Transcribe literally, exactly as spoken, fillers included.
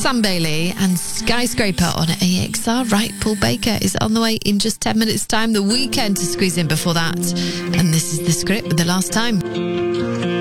Sam Bailey and Skyscraper on A X R. Right, Paul Baker is on the way in just ten minutes' time. The Weekend to squeeze in before that. And this is The Script with The Last Time.